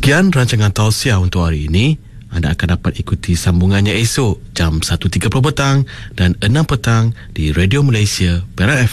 Sekian rancangan tausiah untuk hari ini. Anda akan dapat ikuti sambungannya esok jam 1.30 petang dan 6 petang di Radio Malaysia Perak FM.